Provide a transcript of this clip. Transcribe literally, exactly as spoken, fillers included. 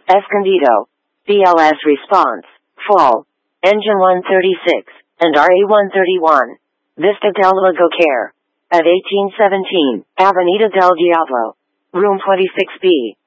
Escondido. B L S response. Full. Engine one thirty-six, and R A one thirty-one. Vista del Lago Care. At eighteen seventeen, Avenida del Diablo. Room twenty-six B.